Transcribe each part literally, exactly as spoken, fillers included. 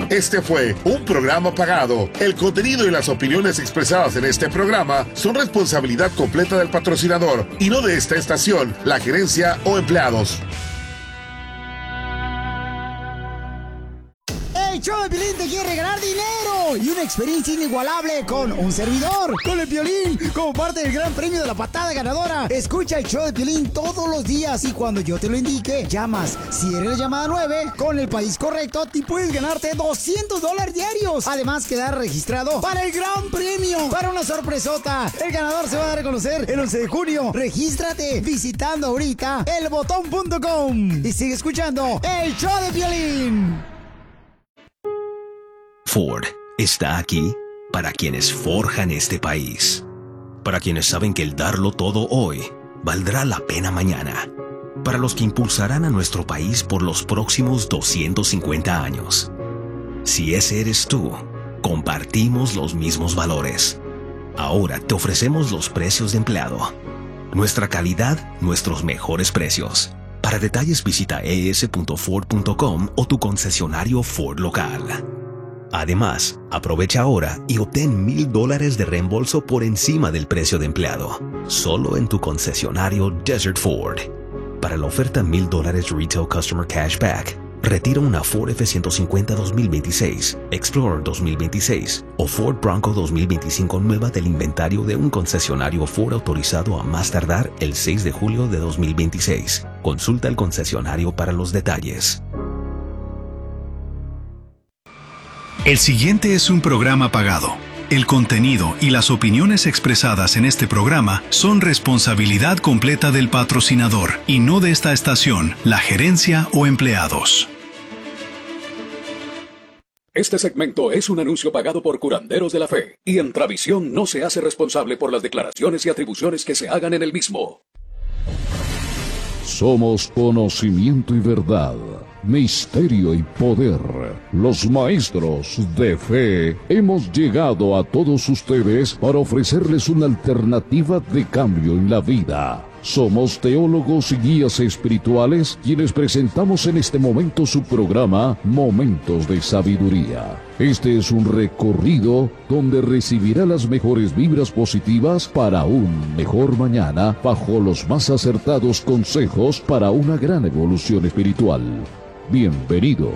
Este fue un programa pagado. El contenido y las opiniones expresadas en este programa son responsabilidad completa del patrocinador y no de esta estación, la gerencia o empleados. El show de Piolín te quiere regalar dinero y una experiencia inigualable con un servidor, con el Piolín, como parte del gran premio de la patada ganadora. Escucha el show de Piolín todos los días y cuando yo te lo indique, llamas. Si eres la llamada nueve, con el país correcto, te puedes ganarte doscientos dólares diarios. Además, quedar registrado para el gran premio, para una sorpresota. El ganador se va a dar a conocer el once de junio. Regístrate visitando ahorita el botón punto com y sigue escuchando el show de Piolín. Ford está aquí para quienes forjan este país, para quienes saben que el darlo todo hoy valdrá la pena mañana, para los que impulsarán a nuestro país por los próximos doscientos cincuenta años. Si ese eres tú, compartimos los mismos valores. Ahora te ofrecemos los precios de empleado, nuestra calidad, nuestros mejores precios. Para detalles visita e s punto ford punto com o tu concesionario Ford local. Además, aprovecha ahora y obtén mil dólares de reembolso por encima del precio de empleado, solo en tu concesionario Desert Ford. Para la oferta mil dólares Retail Customer Cashback, retira una Ford F ciento cincuenta dos mil veintiséis, Explorer dos mil veintiséis o Ford Bronco dos mil veinticinco nueva del inventario de un concesionario Ford autorizado a más tardar el seis de julio de dos mil veintiséis. Consulta al concesionario para los detalles. El siguiente es un programa pagado. El contenido y las opiniones expresadas en este programa son responsabilidad completa del patrocinador y no de esta estación, la gerencia o empleados. Este segmento es un anuncio pagado por curanderos de la fe y Entravisión no se hace responsable por las declaraciones y atribuciones que se hagan en el mismo. Somos conocimiento y verdad, misterio y poder. Los maestros de fe hemos llegado a todos ustedes para ofrecerles una alternativa de cambio en la vida. Somos teólogos y guías espirituales quienes presentamos en este momento su programa Momentos de Sabiduría. Este es un recorrido donde recibirá las mejores vibras positivas para un mejor mañana bajo los más acertados consejos para una gran evolución espiritual. Bienvenidos.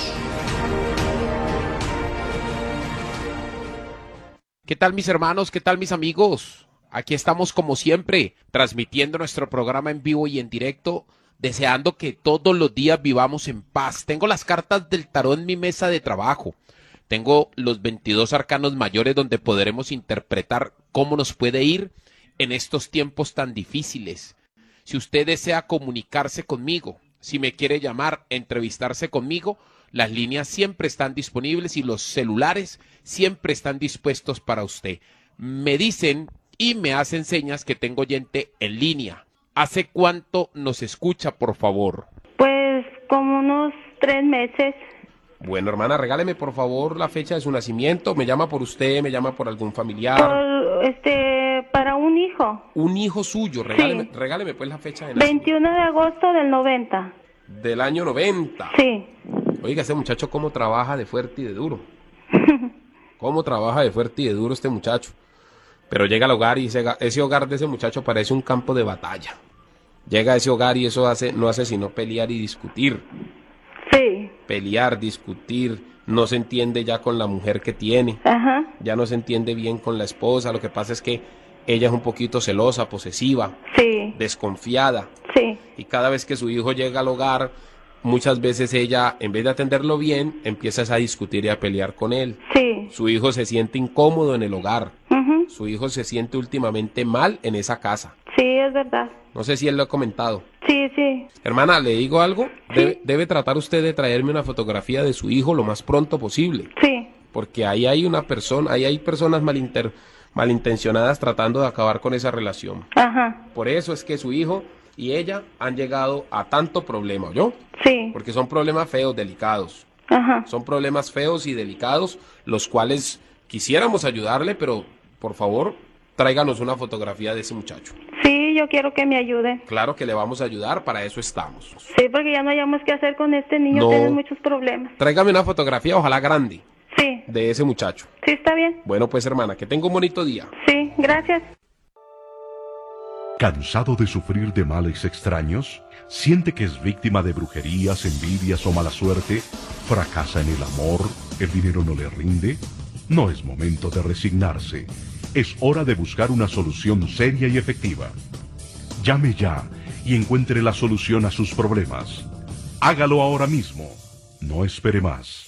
¿Qué tal mis hermanos? ¿Qué tal mis amigos? Aquí estamos como siempre, transmitiendo nuestro programa en vivo y en directo, deseando que todos los días vivamos en paz. Tengo las cartas del tarot en mi mesa de trabajo. Tengo los veintidós arcanos mayores donde podremos interpretar cómo nos puede ir en estos tiempos tan difíciles. Si usted desea comunicarse conmigo, si me quiere llamar, entrevistarse conmigo, las líneas siempre están disponibles y los celulares siempre están dispuestos para usted. Me dicen y me hacen señas que tengo oyente en línea. ¿Hace cuánto nos escucha, por favor? Pues como unos tres meses. Bueno, hermana, regáleme por favor la fecha de su nacimiento. ¿Me llama por usted? ¿Me llama por algún familiar? Por, este, para un hijo. Un hijo suyo. Regáleme, sí. regáleme pues la fecha de nacimiento. veintiuno de agosto del noventa. Del año noventa. Sí. Oiga, ese muchacho cómo trabaja de fuerte y de duro. Cómo trabaja de fuerte y de duro este muchacho. Pero llega al hogar y ese, ese hogar de ese muchacho parece un campo de batalla. Llega a ese hogar y eso hace, no hace sino pelear y discutir. Sí. Pelear, discutir, no se entiende ya con la mujer que tiene. Ajá. Ya no se entiende bien con la esposa. Lo que pasa es que ella es un poquito celosa, posesiva, sí. desconfiada. Sí. Y cada vez que su hijo llega al hogar, muchas veces ella, en vez de atenderlo bien, empieza a discutir y a pelear con él. Sí. Su hijo se siente incómodo en el hogar. Uh-huh. Su hijo se siente últimamente mal en esa casa. Sí, es verdad. No sé si él lo ha comentado. Sí, sí. Hermana, ¿le digo algo? Sí. Debe, debe tratar usted de traerme una fotografía de su hijo lo más pronto posible. Sí. Porque ahí hay una persona, ahí hay personas malinter, malintencionadas tratando de acabar con esa relación. Ajá. Por eso es que su hijo y ella han llegado a tanto problema, ¿oyó? Sí. Porque son problemas feos, delicados. Ajá. Son problemas feos y delicados, los cuales quisiéramos ayudarle, pero por favor, tráiganos una fotografía de ese muchacho. Sí, Sí, yo quiero que me ayuden. Claro que le vamos a ayudar, para eso estamos. Sí, porque ya no hayamos qué hacer con este niño, No. tiene muchos problemas. Tráigame una fotografía, ojalá grande, Sí, de ese muchacho. sí, está bien. Bueno, pues hermana, que tenga un bonito día. Sí, gracias. ¿Cansado de sufrir de males extraños? ¿Siente que es víctima de brujerías, envidias o mala suerte? ¿Fracasa en el amor? ¿El dinero no le rinde? No es momento de resignarse. Es hora de buscar una solución seria y efectiva. Llame ya y encuentre la solución a sus problemas. Hágalo ahora mismo. No espere más.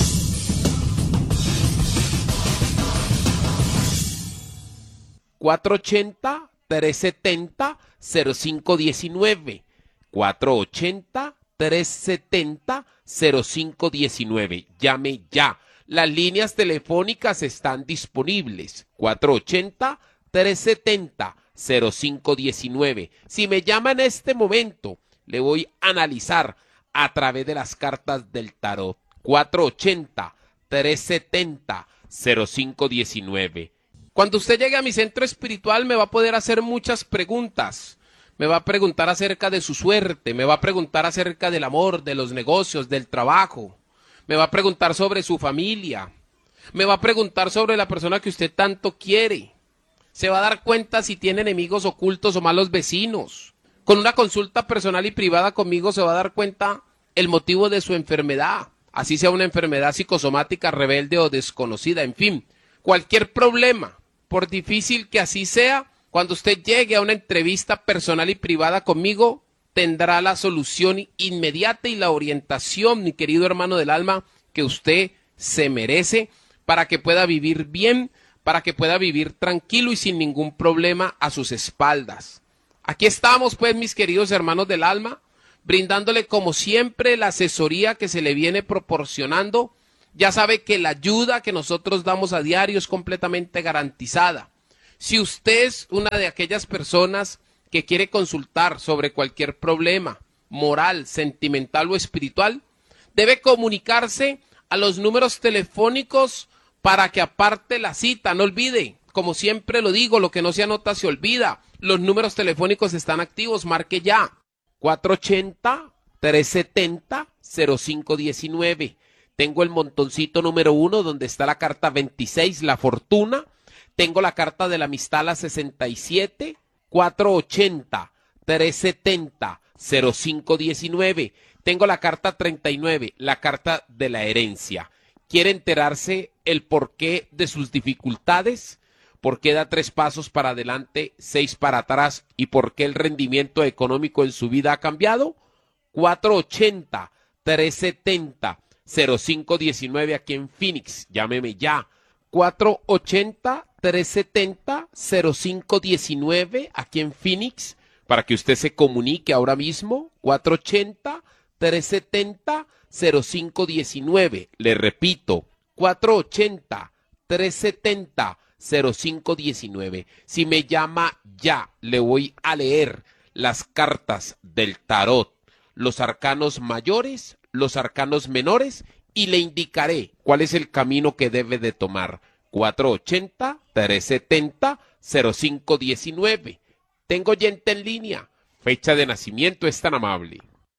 cuatro ochenta, tres setenta, cero cinco diecinueve. cuatro ochenta, tres setenta, cero cinco diecinueve. Llame ya. Las líneas telefónicas están disponibles. cuatro ochenta, tres setenta, cero cinco diecinueve. Si me llama en este momento, le voy a analizar a través de las cartas del tarot. cuatro ochenta, tres setenta, cero cinco diecinueve. Cuando usted llegue a mi centro espiritual me va a poder hacer muchas preguntas. Me va a preguntar acerca de su suerte, me va a preguntar acerca del amor, de los negocios, del trabajo. Me va a preguntar sobre su familia. Me va a preguntar sobre la persona que usted tanto quiere. Se va a dar cuenta si tiene enemigos ocultos o malos vecinos. Con una consulta personal y privada conmigo se va a dar cuenta el motivo de su enfermedad. Así sea una enfermedad psicosomática, rebelde o desconocida, en fin, cualquier problema. Por difícil que así sea, cuando usted llegue a una entrevista personal y privada conmigo, tendrá la solución inmediata y la orientación, mi querido hermano del alma, que usted se merece para que pueda vivir bien, para que pueda vivir tranquilo y sin ningún problema a sus espaldas. Aquí estamos, pues, mis queridos hermanos del alma, brindándole como siempre la asesoría que se le viene proporcionando. Ya sabe que la ayuda que nosotros damos a diario es completamente garantizada. Si usted es una de aquellas personas que quiere consultar sobre cualquier problema moral, sentimental o espiritual, debe comunicarse a los números telefónicos para que aparte la cita. No olvide, como siempre lo digo, lo que no se anota se olvida. Los números telefónicos están activos, marque ya. cuatro ochenta, tres setenta, cero cinco diecinueve. Tengo el montoncito número uno donde está la carta veintiséis, la fortuna. Tengo la carta de la amistad, la sesenta y siete, cuatro ochenta, tres setenta, cero cinco diecinueve. Tengo la carta treinta y nueve, la carta de la herencia. ¿Quiere enterarse el porqué de sus dificultades? ¿Por qué da tres pasos para adelante, seis para atrás? ¿Y por qué el rendimiento económico en su vida ha cambiado? cuatro ochenta, tres setenta, cero cinco diecinueve aquí en Phoenix. Llámeme ya. cuatro ochenta, tres setenta, cero cinco diecinueve aquí en Phoenix para que usted se comunique ahora mismo. cuatro ochenta, tres setenta, cero cinco diecinueve. Le repito, cuatro ochenta, tres setenta, cero cinco diecinueve. Si me llama ya, le voy a leer las cartas del tarot, los arcanos mayores, los arcanos menores, y le indicaré cuál es el camino que debe de tomar. cuatro ochenta, tres setenta, cero cinco diecinueve. Tengo oyente en línea. Fecha de nacimiento es tan amable.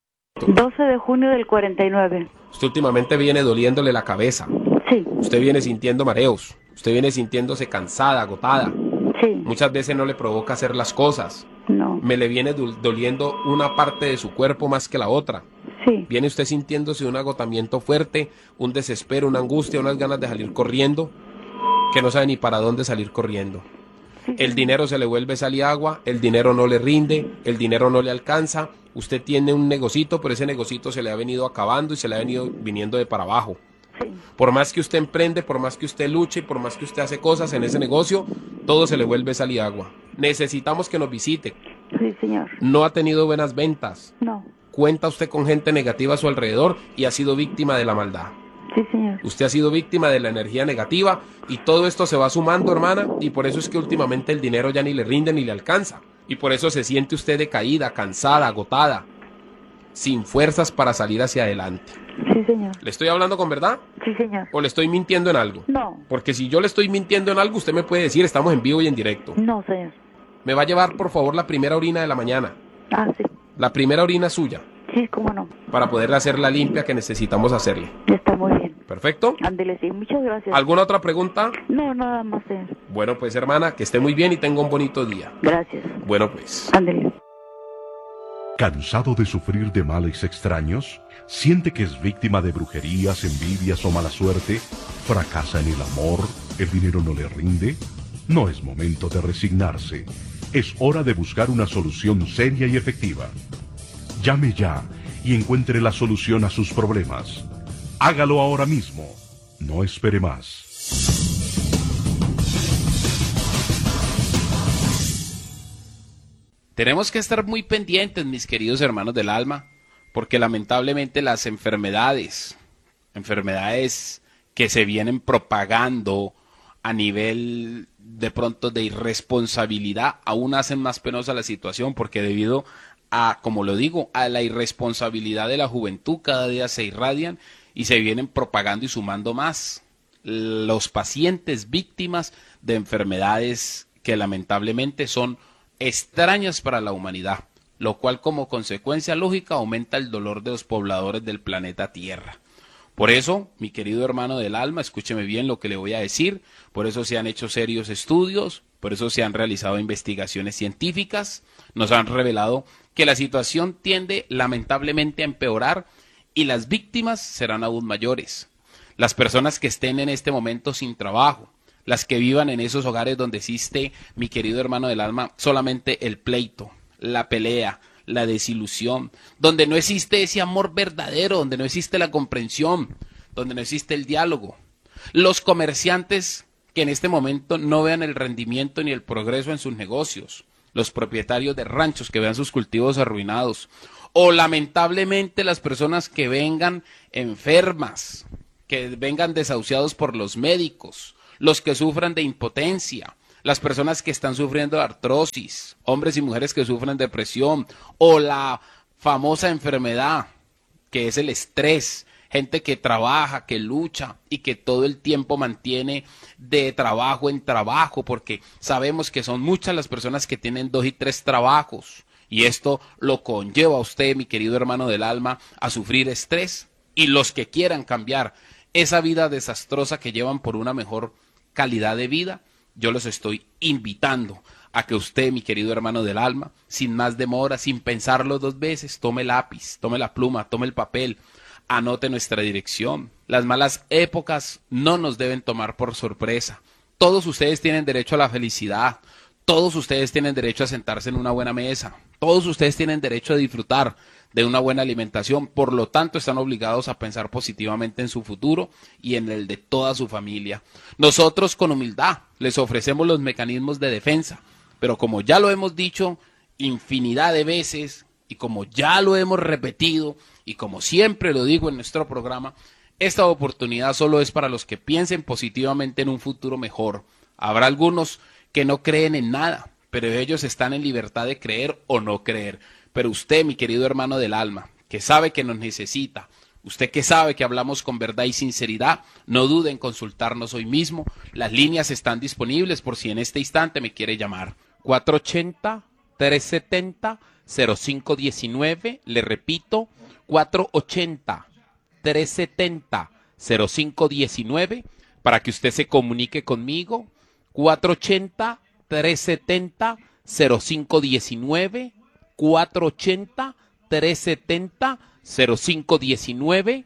doce de junio del cuarenta y nueve. Usted últimamente viene doliéndole la cabeza. Sí, Usted viene sintiendo mareos. Usted viene sintiéndose cansada, agotada. sí, Muchas veces no le provoca hacer las cosas. no, Me le viene dol- doliendo una parte de su cuerpo más que la otra. sí, Viene usted sintiéndose un agotamiento fuerte, un desespero, una angustia, unas ganas de salir corriendo, que no sabe ni para dónde salir corriendo. El dinero se le vuelve sal y agua, el dinero no le rinde, el dinero no le alcanza. Usted tiene un negocito, pero ese negocito se le ha venido acabando y se le ha venido viniendo de para abajo. sí, Por más que usted emprende, por más que usted luche, por más que usted hace cosas en ese negocio, todo se le vuelve sal y agua. Necesitamos que nos visite. sí, señor. No ha tenido buenas ventas. No, Cuenta usted con gente negativa a su alrededor y ha sido víctima de la maldad. sí, señor. Usted ha sido víctima de la energía negativa y todo esto se va sumando, hermana, y por eso es que últimamente el dinero ya ni le rinde ni le alcanza. Y por eso se siente usted decaída, cansada, agotada, sin fuerzas para salir hacia adelante. Sí, señor. ¿Le estoy hablando con verdad Sí, señor. o le estoy mintiendo en algo? No, Porque si yo le estoy mintiendo en algo, usted me puede decir, estamos en vivo y en directo. no, señor. me va a llevar por favor la primera orina de la mañana. Ah, sí. La primera orina suya. Sí, cómo no. Para poderle hacer la limpia que necesitamos hacerle. Está muy bien. ¿Perfecto? Ándele, sí. Muchas gracias. ¿Alguna otra pregunta? No, nada más. Eh. Bueno, pues hermana, que esté muy bien y tenga un bonito día. Gracias. Bueno, pues. Ándele. ¿Cansado de sufrir de males extraños? ¿Siente que es víctima de brujerías, envidias o mala suerte? ¿Fracasa en el amor? ¿El dinero no le rinde? No es momento de resignarse. Es hora de buscar una solución seria y efectiva. Llame ya y encuentre la solución a sus problemas. Hágalo ahora mismo. No espere más. Tenemos que estar muy pendientes, mis queridos hermanos del alma, porque lamentablemente las enfermedades, enfermedades que se vienen propagando a nivel de pronto de irresponsabilidad, aún hacen más penosa la situación, porque debido a, como lo digo, a la irresponsabilidad de la juventud, cada día se irradian y se vienen propagando y sumando más los pacientes víctimas de enfermedades que lamentablemente son extrañas para la humanidad, lo cual como consecuencia lógica aumenta el dolor de los pobladores del planeta Tierra. Por eso, mi querido hermano del alma, escúcheme bien lo que le voy a decir, por eso se han hecho serios estudios, por eso se han realizado investigaciones científicas, nos han revelado que la situación tiende lamentablemente a empeorar y las víctimas serán aún mayores. Las personas que estén en este momento sin trabajo, las que vivan en esos hogares donde existe, mi querido hermano del alma, solamente el pleito, la pelea, la desilusión, donde no existe ese amor verdadero, donde no existe la comprensión, donde no existe el diálogo. Los comerciantes que en este momento no vean el rendimiento ni el progreso en sus negocios, los propietarios de ranchos que vean sus cultivos arruinados, o lamentablemente las personas que vengan enfermas, que vengan desahuciados por los médicos, los que sufran de impotencia, las personas que están sufriendo de artrosis, hombres y mujeres que sufren depresión, o la famosa enfermedad que es el estrés, gente que trabaja, que lucha y que todo el tiempo mantiene de trabajo en trabajo, porque sabemos que son muchas las personas que tienen dos y tres trabajos, y esto lo conlleva a usted, mi querido hermano del alma, a sufrir estrés, y los que quieran cambiar esa vida desastrosa que llevan por una mejor calidad de vida, yo los estoy invitando a que usted, mi querido hermano del alma, sin más demora, sin pensarlo dos veces, tome el lápiz, tome la pluma, tome el papel, anote nuestra dirección. Las malas épocas no nos deben tomar por sorpresa. Todos ustedes tienen derecho a la felicidad, todos ustedes tienen derecho a sentarse en una buena mesa, todos ustedes tienen derecho a disfrutar de una buena alimentación, por lo tanto están obligados a pensar positivamente en su futuro y en el de toda su familia. Nosotros con humildad les ofrecemos los mecanismos de defensa, pero como ya lo hemos dicho infinidad de veces y como ya lo hemos repetido y como siempre lo digo en nuestro programa, esta oportunidad solo es para los que piensen positivamente en un futuro mejor. Habrá algunos que no creen en nada, pero ellos están en libertad de creer o no creer. Pero usted, mi querido hermano del alma, que sabe que nos necesita, usted que sabe que hablamos con verdad y sinceridad, no dude en consultarnos hoy mismo. Las líneas están disponibles por si en este instante me quiere llamar. cuatro ochenta, tres setenta, cero cinco diecinueve, le repito, cuatro ochenta, tres setenta, cero cinco diecinueve, para que usted se comunique conmigo, cuatro ochenta, tres setenta, cero cinco diecinueve, cuatro ochenta, tres setenta, cero cinco diecinueve,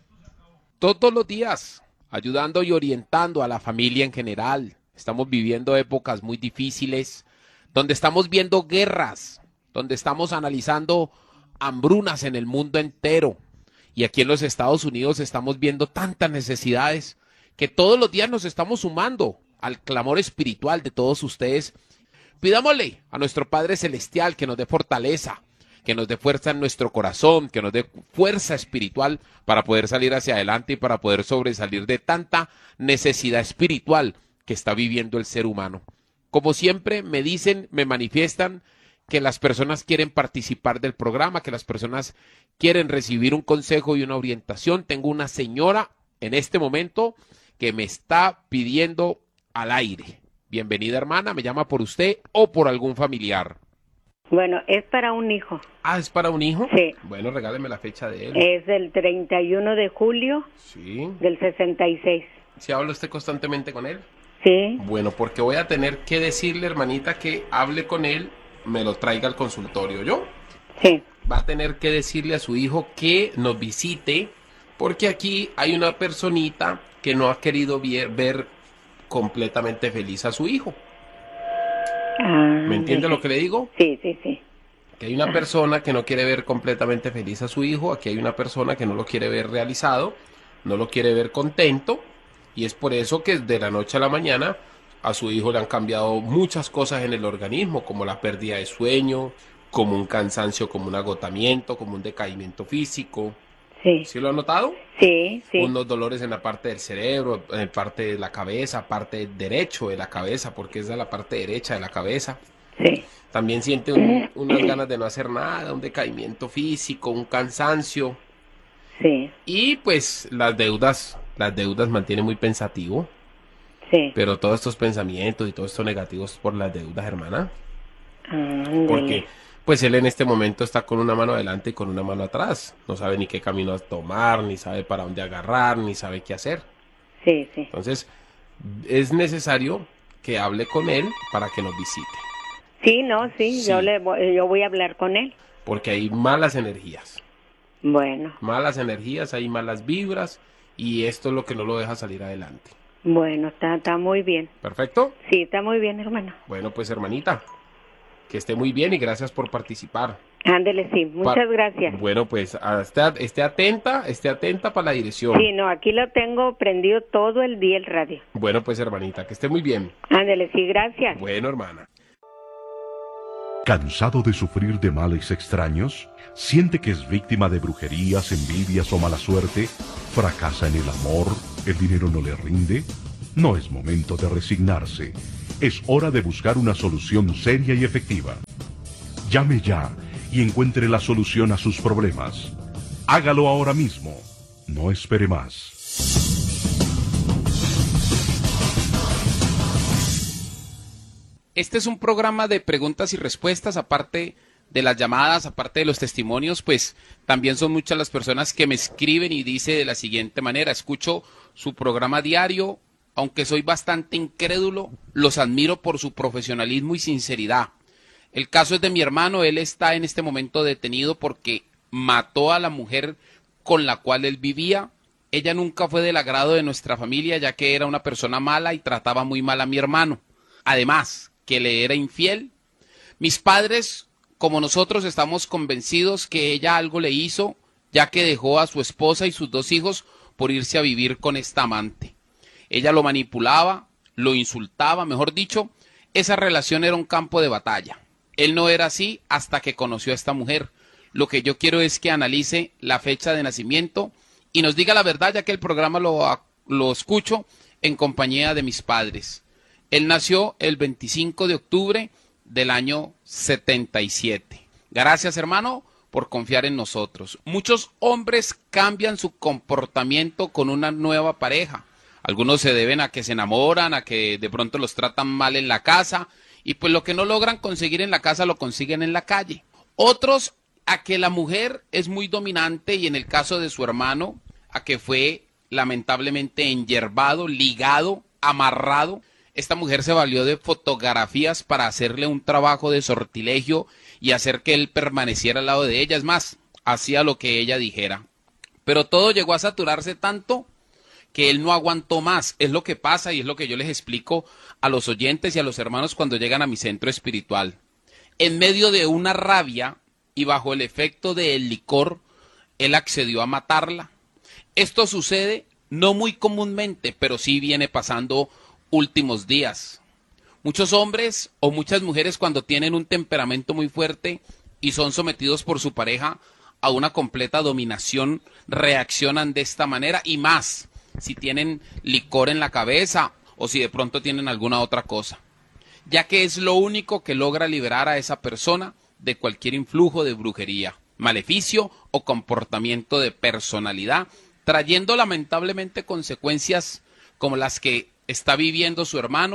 todos los días, ayudando y orientando a la familia en general. Estamos viviendo épocas muy difíciles, donde estamos viendo guerras, donde estamos analizando hambrunas en el mundo entero. Y aquí en los Estados Unidos estamos viendo tantas necesidades que todos los días nos estamos sumando al clamor espiritual de todos ustedes. Pidámosle a nuestro Padre Celestial que nos dé fortaleza, que nos dé fuerza en nuestro corazón, que nos dé fuerza espiritual para poder salir hacia adelante y para poder sobresalir de tanta necesidad espiritual que está viviendo el ser humano. Como siempre me dicen, me manifiestan que las personas quieren participar del programa, que las personas quieren recibir un consejo y una orientación. Tengo una señora en este momento que me está pidiendo al aire. Bienvenida, hermana. ¿Me llama por usted o por algún familiar? Bueno, es para un hijo. Ah, ¿es para un hijo? Sí. Bueno, regáleme la fecha de él. Es del treinta y uno de julio Sí. del sesenta y seis. ¿Sí habla usted constantemente con él? Sí. Bueno, porque voy a tener que decirle, hermanita, que hable con él, me lo traiga al consultorio, ¿yo? Sí. Va a tener que decirle a su hijo que nos visite, porque aquí hay una personita que no ha querido ver, ver completamente feliz a su hijo. Ah, ¿Me entiende sí. lo que le digo? Sí, sí, sí. Que hay una persona que no quiere ver completamente feliz a su hijo, aquí hay una persona que no lo quiere ver realizado, no lo quiere ver contento, y es por eso que de la noche a la mañana a su hijo le han cambiado muchas cosas en el organismo, como la pérdida de sueño, como un cansancio, como un agotamiento, como un decaimiento físico. Sí. ¿Sí lo ha notado? Sí, sí. Unos dolores en la parte del cerebro, en la parte de la cabeza, parte derecho de la cabeza, porque es de la parte derecha de la cabeza. Sí. También siente un- unas ganas de no hacer nada, un decaimiento físico, un cansancio. Sí. Y pues las deudas, las deudas mantienen muy pensativo. Sí. Pero todos estos pensamientos y todos estos negativos por las deudas, hermana. Ándele. Porque pues él en este momento está con una mano adelante y con una mano atrás. No sabe ni qué camino tomar, ni sabe para dónde agarrar, ni sabe qué hacer. Sí, sí. Entonces, es necesario que hable con él para que nos visite. Sí, no, sí, Sí. Yo, le voy, yo voy a hablar con él. Porque hay malas energías. Bueno, Malas energías, hay malas vibras. Y esto es lo que no lo deja salir adelante. bueno, está, está muy bien. ¿Perfecto? Sí, está muy bien, hermano. Bueno, pues hermanita, que esté muy bien y gracias por participar. Ándele, sí, muchas Pa- gracias. Bueno, pues a- esté, esté atenta, esté atenta para la dirección. Sí, no, aquí lo tengo prendido todo el día el radio. Bueno, pues hermanita, que esté muy bien. Ándele, sí, gracias. Bueno, hermana. ¿Cansado de sufrir de males extraños? ¿Siente que es víctima de brujerías, envidias o mala suerte? ¿Fracasa en el amor? ¿El dinero no le rinde? No es momento de resignarse. Es hora de buscar una solución seria y efectiva. Llame ya y encuentre la solución a sus problemas. Hágalo ahora mismo. No espere más. Este es un programa de preguntas y respuestas, aparte de las llamadas, aparte de los testimonios, pues también son muchas las personas que me escriben y dice de la siguiente manera: escucho su programa diario, aunque soy bastante incrédulo, los admiro por su profesionalismo y sinceridad. El caso es de mi hermano, él está en este momento detenido porque mató a la mujer con la cual él vivía. Ella nunca fue del agrado de nuestra familia, ya que era una persona mala y trataba muy mal a mi hermano. Además, que le era infiel. Mis padres, como nosotros, estamos convencidos que ella algo le hizo, ya que dejó a su esposa y sus dos hijos por irse a vivir con esta amante. Ella lo manipulaba, lo insultaba, mejor dicho, esa relación era un campo de batalla. Él no era así hasta que conoció a esta mujer. Lo que yo quiero es que analice la fecha de nacimiento y nos diga la verdad, ya que el programa lo, lo escucho en compañía de mis padres. Él nació el veinticinco de octubre del año setenta y siete. Gracias, hermano, por confiar en nosotros. Muchos hombres cambian su comportamiento con una nueva pareja. Algunos se deben a que se enamoran, a que de pronto los tratan mal en la casa, y pues lo que no logran conseguir en la casa lo consiguen en la calle. Otros a que la mujer es muy dominante, y en el caso de su hermano, a que fue lamentablemente enyerbado, ligado, amarrado. Esta mujer se valió de fotografías para hacerle un trabajo de sortilegio y hacer que él permaneciera al lado de ella. Es más, hacía lo que ella dijera. Pero todo llegó a saturarse tanto que él no aguantó más. Es lo que pasa y es lo que yo les explico a los oyentes y a los hermanos cuando llegan a mi centro espiritual. En medio de una rabia y bajo el efecto del licor, él accedió a matarla. Esto sucede no muy comúnmente, pero sí viene pasando últimos días. Muchos hombres o muchas mujeres, cuando tienen un temperamento muy fuerte y son sometidos por su pareja a una completa dominación, reaccionan de esta manera, y más si tienen licor en la cabeza o si de pronto tienen alguna otra cosa, ya que es lo único que logra liberar a esa persona de cualquier influjo de brujería, maleficio o comportamiento de personalidad, trayendo lamentablemente consecuencias como las que está viviendo su hermano,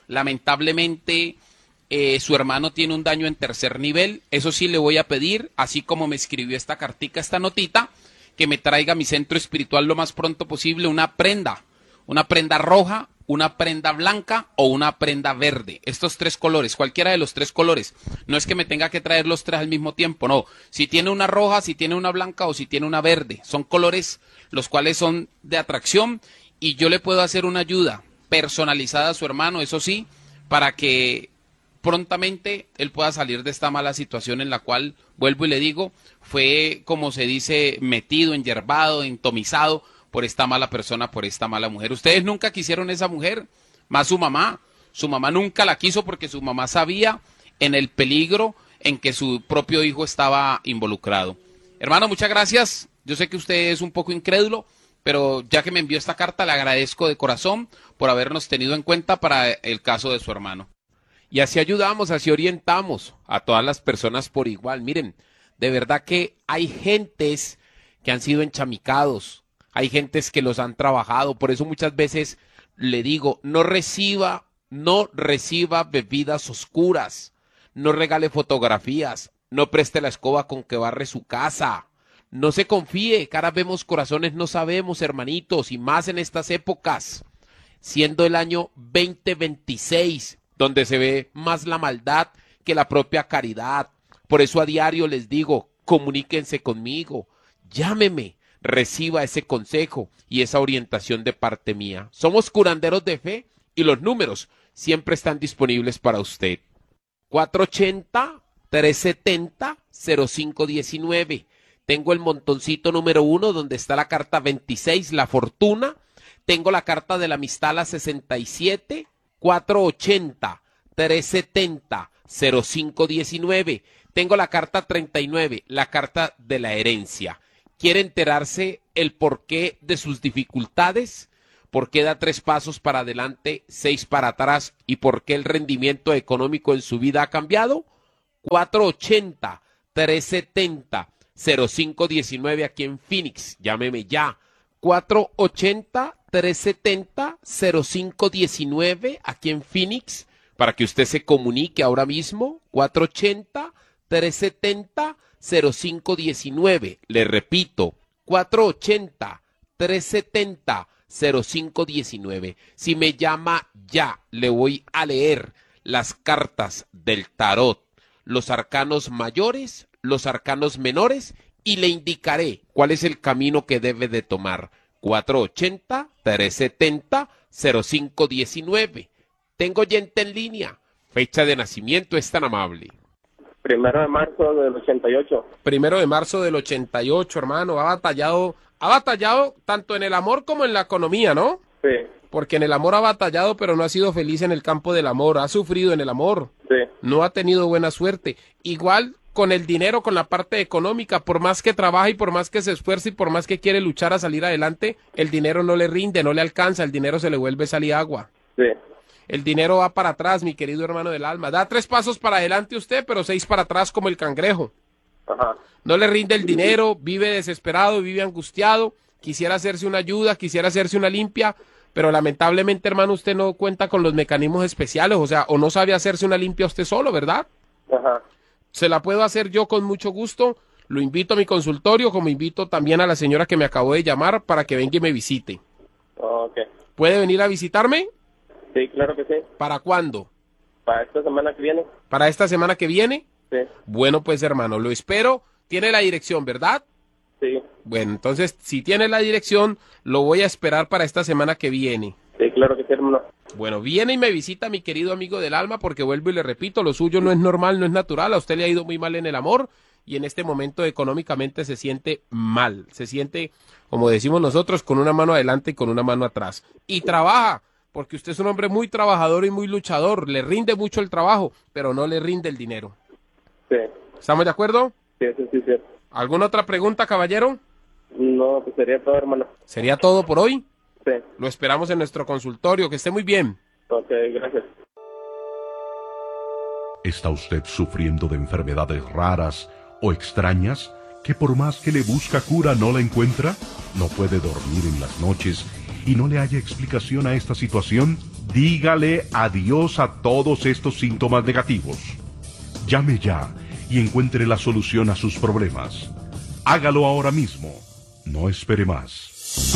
Lamentablemente, eh, su hermano tiene un daño en tercer nivel. Eso sí le voy a pedir, así como me escribió esta cartica, esta notita, que me traiga a mi centro espiritual lo más pronto posible una prenda, una prenda roja, una prenda blanca o una prenda verde. Estos tres colores, cualquiera de los tres colores. No es que me tenga que traer los tres al mismo tiempo, no. Si tiene una roja, si tiene una blanca o si tiene una verde. Son colores los cuales son de atracción y yo le puedo hacer una ayuda personalizada a su hermano, eso sí, para que prontamente él pueda salir de esta mala situación en la cual, vuelvo y le digo, fue, como se dice, metido, enyerbado, entomizado por esta mala persona, por esta mala mujer. Ustedes nunca quisieron esa mujer, más su mamá. Su mamá nunca la quiso porque su mamá sabía en el peligro en que su propio hijo estaba involucrado. Hermano, muchas gracias. Yo sé que usted es un poco incrédulo, pero ya que me envió esta carta, le agradezco de corazón por habernos tenido en cuenta para el caso de su hermano. Y así ayudamos, así orientamos a todas las personas por igual. Miren, de verdad que hay gentes que han sido enchamicados, hay gentes que los han trabajado, por eso muchas veces le digo, no reciba, no reciba bebidas oscuras, no regale fotografías, no preste la escoba con que barre su casa, no se confíe, caras vemos, corazones no sabemos, hermanitos, y más en estas épocas, siendo el año veinte veintiséis, donde se ve más la maldad que la propia caridad. Por eso a diario les digo, comuníquense conmigo, llámeme, reciba ese consejo y esa orientación de parte mía. Somos curanderos de fe y los números siempre están disponibles para usted. cuatro ochenta, tres setenta, cero cinco diecinueve. Tengo el montoncito número uno donde está la carta veintiséis, la fortuna. Tengo la carta de la amistad, la sesenta y siete, cuatro ochenta, tres setenta, cero cinco diecinueve. Tengo la carta treinta y nueve, la carta de la herencia. ¿Quiere enterarse el porqué de sus dificultades? ¿Por qué da tres pasos para adelante, seis para atrás? ¿Y por qué el rendimiento económico en su vida ha cambiado? cuatro ochenta, tres setenta, cero cinco diecinueve aquí en Phoenix. Llámeme ya. cuatro ochenta, tres setenta, cero cinco diecinueve aquí en Phoenix para que usted se comunique ahora mismo. cuatro ochenta, tres setenta, cero cinco diecinueve. Le repito, cuatro ochenta, tres setenta, cero cinco diecinueve. Si me llama ya, le voy a leer las cartas del tarot, los arcanos mayores, los arcanos menores, y le indicaré cuál es el camino que debe de tomar. cuatro ochenta, tres setenta, cero cinco diecinueve. Tengo gente en línea. Fecha de nacimiento es tan amable. Primero de marzo del ochenta y ocho. Primero de marzo del ochenta y ocho, hermano. Ha batallado, ha batallado tanto en el amor como en la economía, ¿no? Sí. Porque en el amor ha batallado, pero no ha sido feliz en el campo del amor. Ha sufrido en el amor. Sí. No ha tenido buena suerte. Igual con el dinero, con la parte económica, por más que trabaja y por más que se esfuerce y por más que quiere luchar a salir adelante, el dinero no le rinde, no le alcanza, el dinero se le vuelve sal y agua. Sí. El dinero va para atrás, mi querido hermano del alma. Da tres pasos para adelante usted, pero seis para atrás como el cangrejo. Ajá. No le rinde el dinero, vive desesperado, vive angustiado, quisiera hacerse una ayuda, quisiera hacerse una limpia, pero lamentablemente, hermano, usted no cuenta con los mecanismos especiales, o sea, o no sabe hacerse una limpia usted solo, ¿verdad? Ajá. Se la puedo hacer yo con mucho gusto, lo invito a mi consultorio, como invito también a la señora que me acabó de llamar para que venga y me visite. Ok. ¿Puede venir a visitarme? Sí, claro que sí. ¿Para cuándo? Para esta semana que viene. ¿Para esta semana que viene? Sí. Bueno, pues hermano, lo espero. Tiene la dirección, ¿verdad? Sí. Bueno, entonces, si tiene la dirección, lo voy a esperar para esta semana que viene. Sí, claro que sí, hermano. Bueno, viene y me visita mi querido amigo del alma, porque vuelvo y le repito, lo suyo no es normal, no es natural. A usted le ha ido muy mal en el amor y en este momento económicamente se siente mal. Se siente, como decimos nosotros, con una mano adelante y con una mano atrás. Y trabaja, porque usted es un hombre muy trabajador y muy luchador. Le rinde mucho el trabajo, pero no le rinde el dinero. Sí. ¿Estamos de acuerdo? Sí, sí, sí, sí. ¿Alguna otra pregunta, caballero? No, pues sería todo, hermano. ¿Sería todo por hoy? Sí. Lo esperamos en nuestro consultorio. Que esté muy bien. Ok, gracias. ¿Está usted sufriendo de enfermedades raras o extrañas que por más que le busca cura no la encuentra? ¿No puede dormir en las noches y no le haya explicación a esta situación? Dígale adiós a todos estos síntomas negativos. Llame ya y encuentre la solución a sus problemas. Hágalo ahora mismo. No espere más.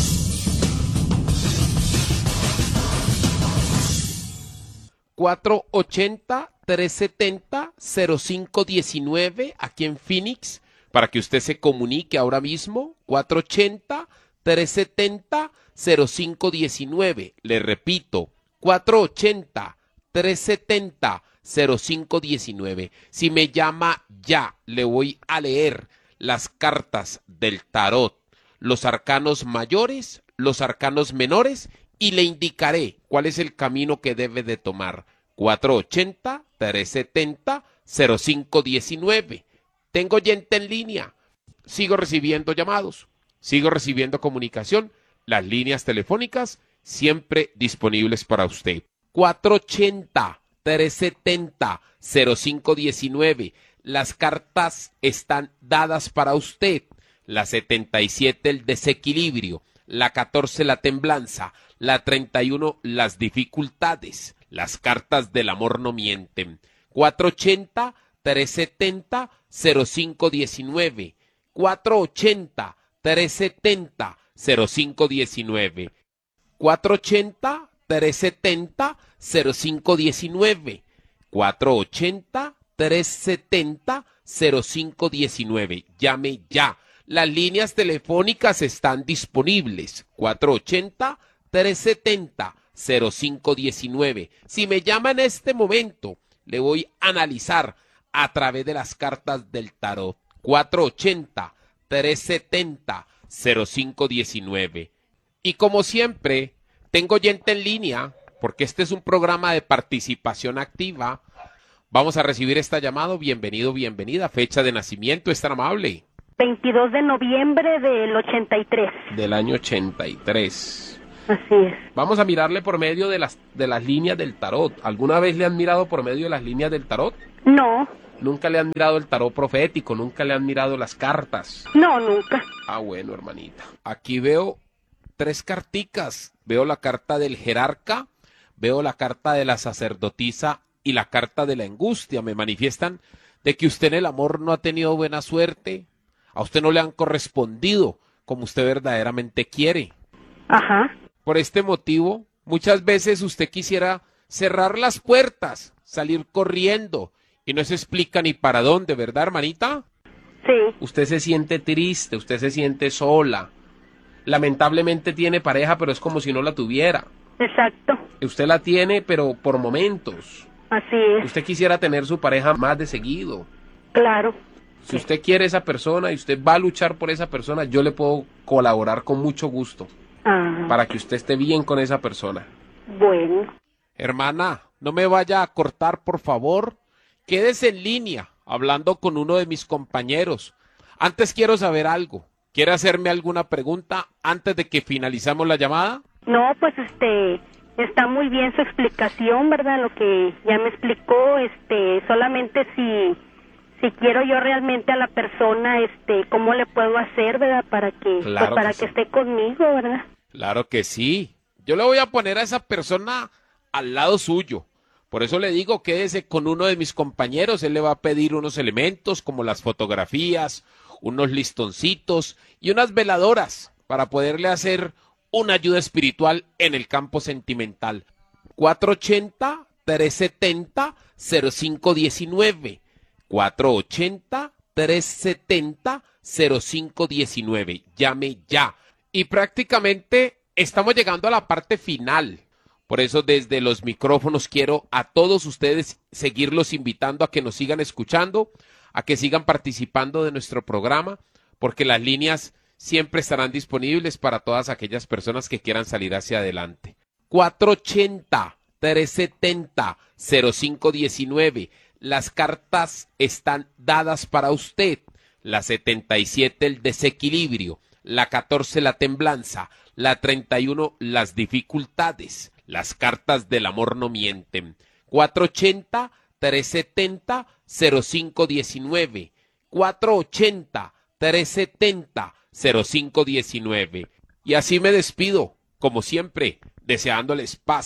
cuatro ochenta, trescientos setenta, cero cinco diecinueve aquí en Phoenix, para que usted se comunique ahora mismo. cuatro ochenta, trescientos setenta, cero cinco diecinueve. Le repito, cuatro ochenta, trescientos setenta, cero cinco diecinueve. Si me llama ya, le voy a leer las cartas del tarot, los arcanos mayores, los arcanos menores, y le indicaré cuál es el camino que debe de tomar. cuatro ochenta, trescientos setenta, cero cinco diecinueve. Tengo gente en línea. Sigo recibiendo llamados. Sigo recibiendo comunicación. Las líneas telefónicas siempre disponibles para usted. cuatro ochenta, trescientos setenta, cero cinco diecinueve. Las cartas están dadas para usted. La setenta y siete, el desequilibrio. La catorce, la temblanza. La treinta y uno, las dificultades. Las cartas del amor no mienten. cuatro ochenta, trescientos setenta, cero cinco diecinueve. cuatro ochenta, trescientos setenta, cero cinco diecinueve. cuatro ochenta, trescientos setenta, cero cinco diecinueve. cuatro ochenta, trescientos setenta, cero cinco diecinueve. Llame ya. Las líneas telefónicas están disponibles. cuatro ochenta, trescientos setenta, cero cinco diecinueve. Si me llama en este momento, le voy a analizar a través de las cartas del tarot. cuatro ochenta, trescientos setenta, cero cinco diecinueve. Y como siempre, tengo gente en línea, porque este es un programa de participación activa. Vamos a recibir esta llamada. Bienvenido, bienvenida. Fecha de nacimiento, es tan amable. veintidós de noviembre del ochenta y tres. Del año ochenta y tres. Así es. Vamos a mirarle por medio de las, de las líneas del tarot. ¿Alguna vez le han mirado por medio de las líneas del tarot? No. ¿Nunca le han mirado el tarot profético? ¿Nunca le han mirado las cartas? No, nunca. Ah, bueno, hermanita. Aquí veo tres carticas. Veo la carta del jerarca, veo la carta de la sacerdotisa y la carta de la angustia. Me manifiestan de que usted en el amor no ha tenido buena suerte. A usted no le han correspondido como usted verdaderamente quiere. Ajá. Por este motivo, muchas veces usted quisiera cerrar las puertas, salir corriendo, y no se explica ni para dónde, ¿verdad, hermanita? Sí. Usted se siente triste, usted se siente sola. Lamentablemente tiene pareja, pero es como si no la tuviera. Exacto. Usted la tiene, pero por momentos. Así es. Usted quisiera tener su pareja más de seguido. Claro. Si usted quiere esa persona y usted va a luchar por esa persona, yo le puedo colaborar con mucho gusto. Ah. Para que usted esté bien con esa persona. Bueno. Hermana, no me vaya a cortar, por favor. Quédese en línea, hablando con uno de mis compañeros. Antes quiero saber algo. ¿Quiere hacerme alguna pregunta antes de que finalizamos la llamada? No, pues este, está muy bien su explicación, ¿verdad? Lo que ya me explicó, este, solamente si, si quiero yo realmente a la persona, este, ¿cómo le puedo hacer, verdad? Para que, Claro pues, para que que sí. esté conmigo, ¿verdad? Claro que sí. Yo le voy a poner a esa persona al lado suyo. Por eso le digo, quédese con uno de mis compañeros. Él le va a pedir unos elementos como las fotografías, unos listoncitos y unas veladoras para poderle hacer una ayuda espiritual en el campo sentimental. cuatro ochenta, trescientos setenta, cero cinco diecinueve. cuatro ochenta, trescientos setenta, cero cinco diecinueve. Llame ya. Y prácticamente estamos llegando a la parte final. Por eso desde los micrófonos quiero a todos ustedes seguirlos invitando a que nos sigan escuchando, a que sigan participando de nuestro programa, porque las líneas siempre estarán disponibles para todas aquellas personas que quieran salir hacia adelante. cuatro ochenta, trescientos setenta, cero cinco diecinueve. Las cartas están dadas para usted. La setenta y siete, el desequilibrio. La catorce, la temblanza. La treinta y uno, las dificultades. Las cartas del amor no mienten. cuatro ochenta, trescientos setenta, cero cinco diecinueve. cuatro ochenta, trescientos setenta, cero cinco diecinueve. Y así me despido, como siempre, deseándoles paz,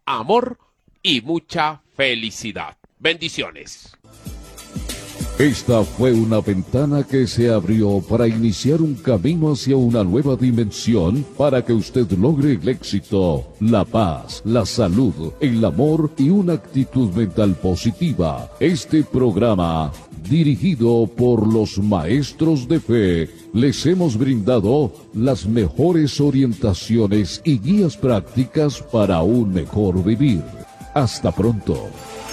amor y mucha felicidad. Bendiciones. Esta fue una ventana que se abrió para iniciar un camino hacia una nueva dimensión para que usted logre el éxito, la paz, la salud, el amor y una actitud mental positiva. Este programa, dirigido por los maestros de fe, les hemos brindado las mejores orientaciones y guías prácticas para un mejor vivir. Hasta pronto.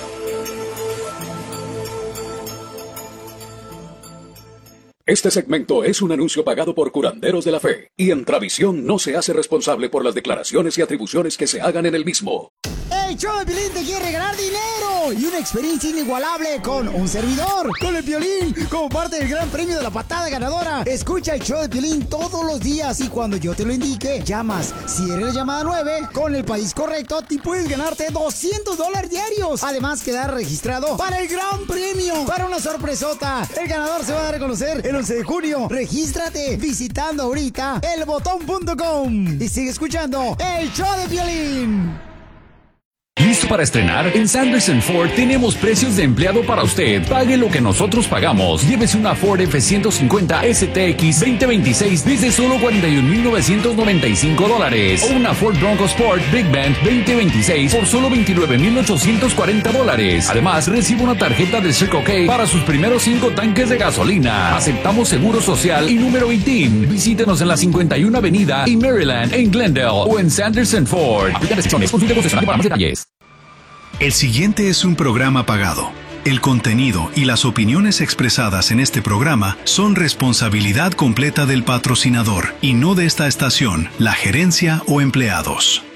Este segmento es un anuncio pagado por Curanderos de la Fe y Entravisión no se hace responsable por las declaraciones y atribuciones que se hagan en el mismo. El show de Piolín te quiere regalar dinero y una experiencia inigualable con un servidor, con el Piolín, como parte del gran premio de la patada ganadora. Escucha el show de Piolín todos los días y cuando yo te lo indique, llamas. Si eres la llamada nueve, con el país correcto, te puedes ganarte doscientos dólares diarios. Además, quedar registrado para el gran premio, para una sorpresota. El ganador se va a dar a conocer el once de junio. Regístrate visitando ahorita el botón punto com y sigue escuchando el show de Piolín. ¿Listo para estrenar? En Sanderson Ford tenemos precios de empleado para usted. Pague lo que nosotros pagamos. Llévese una Ford F ciento cincuenta S T X veinte veintiséis desde solo cuarenta y un mil novecientos noventa y cinco dólares. O una Ford Bronco Sport Big Band veinte veintiséis por solo veintinueve mil ochocientos cuarenta dólares. Además, recibe una tarjeta de Circle K para sus primeros cinco tanques de gasolina. Aceptamos seguro social y número veinte. Visítenos en la cincuenta y una Avenida y Maryland, en Glendale o en Sanderson Ford. Aplica restricciones. Consulte concesionario para más detalles. El siguiente es un programa pagado. El contenido y las opiniones expresadas en este programa son responsabilidad completa del patrocinador y no de esta estación, la gerencia o empleados.